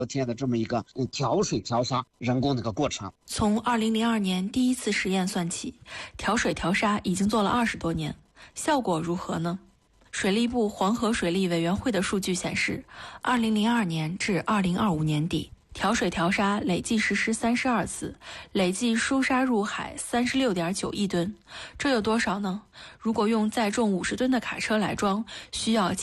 体现的这么一个调水调沙人工的一个过程。 从2002年第一次实验算起，调水调沙已经做了20多年，效果如何呢？水利部黄河水利委员会的数据显示，2002年至2025年底，调水调沙累计实施32次，累计输沙入海36.9亿吨。这有多少呢？如果用载重50吨的卡车来装，需要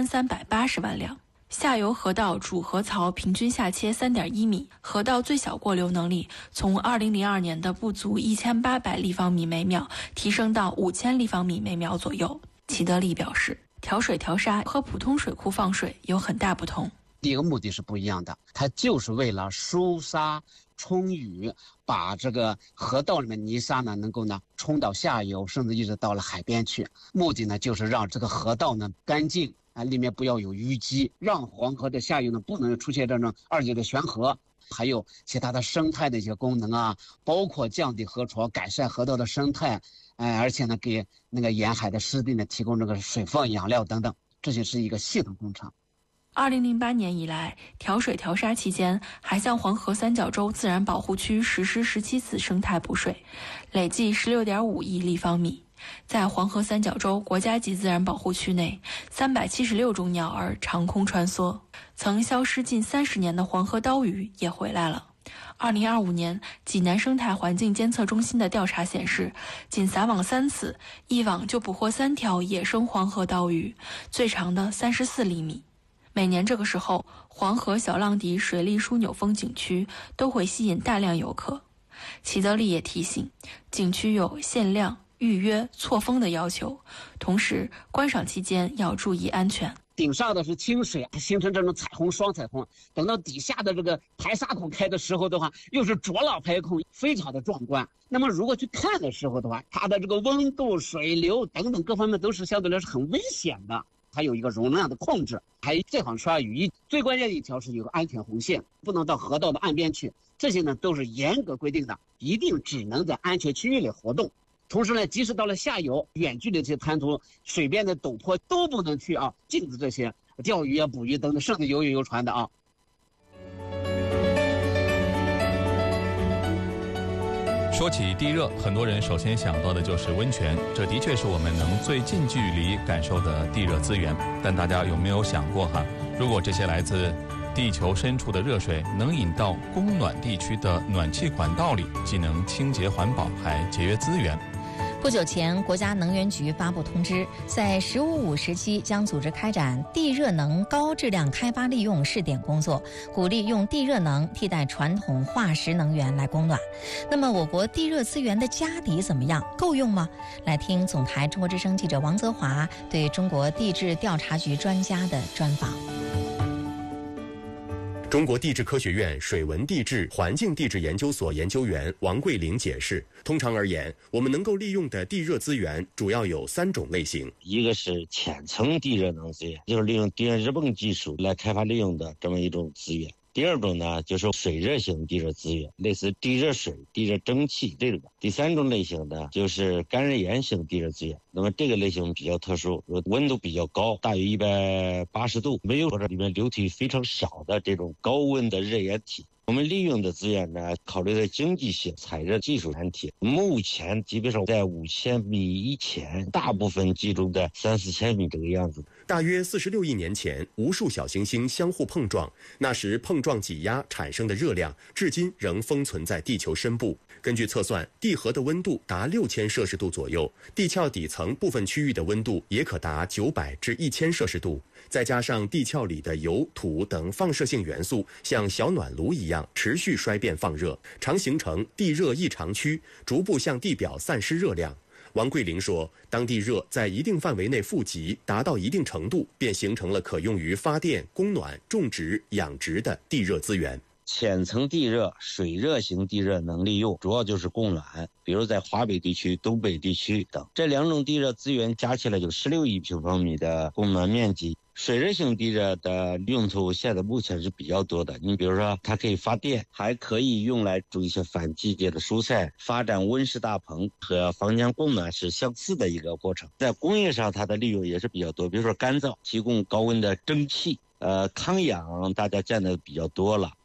7380万辆。下游河道主河槽平均下切3.1米，河道最小过流能力从2002年的不足1800立方米每秒提升到5000立方米每秒左右。齐德利表示，调水调沙和普通水库放水有很大不同。 第一个目的是不一样的，它就是为了疏沙冲雨，把这个河道里面泥沙呢能够呢冲到下游，甚至一直到了海边去。目的呢就是让这个河道呢干净里面不要有淤积，让黄河的下游呢不能出现这种二级的悬河，还有其他的生态的一些功能啊，包括降低河床，改善河道的生态，而且呢给那个沿海的湿地呢提供这个水分、养料等等，这就是一个系统工程。 2008年以来，调水调沙期间，还向黄河三角洲自然保护区实施17次生态补水，累计16.5亿立方米。在黄河三角洲国家级自然保护区内，376种鸟儿长空穿梭，曾消失近30年的黄河刀鱼也回来了。2025年，济南生态环境监测中心的调查显示，仅撒网3次，一网就捕获3条野生黄河刀鱼，最长的34厘米。每年这个时候，黄河小浪底水利枢纽风景区都会吸引大量游客。齐德利也提醒，景区有限量、预约、错峰的要求，同时观赏期间要注意安全。 顶上的是清水，形成这种彩虹双彩虹，等到底下的这个排沙孔开的时候的话，又是浊浪排孔，非常的壮观。那么如果去看的时候的话，它的这个温度、水流等等各方面都是相对来说很危险的，还有一个容量的控制，还最好刷雨。最关键的一条是有个安全红线，不能到河道的岸边去，这些呢都是严格规定的，一定只能在安全区域里活动。同时呢，即使到了下游远距离这些滩涂、水边的陡坡都不能去啊，禁止这些钓鱼啊、捕鱼等等，甚至游泳游船的啊。 说起地热，很多人首先想到的就是温泉，这的确是我们能最近距离感受的地热资源。但大家有没有想过如果这些来自地球深处的热水能引到供暖地区的暖气管道里，既能清洁环保，还节约资源。 不久前，国家能源局发布通知，在“15+5”时期将组织开展地热能高质量开发利用试点工作，鼓励用地热能替代传统化石能源来供暖。那么，我国地热资源的家底怎么样？够用吗？来听总台中国之声记者王泽华对中国地质调查局专家的专访。 中国地质科学院水文地质环境地质研究所研究员王桂玲解释，通常而言，我们能够利用的地热资源主要有3种类型。 一个是浅层地热能资源，就是利用地热热泵技术来开发利用的这么一种资源。第二种呢，就是水热型地热资源，类似地热水、地热蒸汽这种。第3种类型呢，就是干热岩型地热资源。那么这个类型比较特殊，温度比较高，大于180度，没有里面流体非常少的这种高温的热液体。我们利用的资源呢，考虑的经济性、采热技术难题。目前基本上在5000米以前，大部分集中在3-4千米这个样子。 大约46亿年前，无数小行星相互碰撞，那时碰撞挤压产生的热量，至今仍封存在地球深部。根据测算，地核的温度达6000摄氏度左右，地壳底层部分区域的温度也可达900至1000摄氏度。再加上地壳里的油、土等放射性元素像小暖炉一样持续衰变放热，常形成地热异常区，逐步向地表散失热量。王桂玲说，当地热在一定范围内富集，达到一定程度，便形成了可用于发电、供暖、种植、养殖的地热资源。 浅层地热、水热型地热能利用，主要就是供暖，比如在华北地区、东北地区等。这2种地热资源加起来就16亿平方米的供暖面积。水热型地热的用途现在目前是比较多的，你比如说它可以发电，还可以用来种一些反季节的蔬菜，发展温室大棚，和房间供暖是相似的一个过程。在工业上它的利用也是比较多，比如说干燥，提供高温的蒸汽， 抗氧大家见的比较多了，